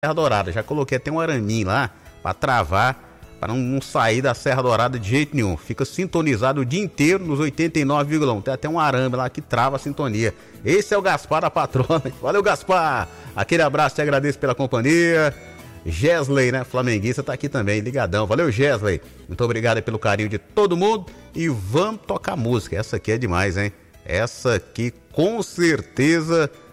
Serra Dourada. Já coloquei até um araminho lá pra travar, para não sair da Serra Dourada de jeito nenhum. Fica sintonizado o dia inteiro nos 89,1. Tem até um arame lá que trava a sintonia. Esse é o Gaspar da Patrona. Valeu, Gaspar! Aquele abraço, te agradeço pela companhia. Gesley, né? Flamenguista, tá aqui também, ligadão. Valeu, Gesley. Muito obrigado pelo carinho de todo mundo. E vamos tocar música. Essa aqui é demais, hein? Essa aqui, com certeza,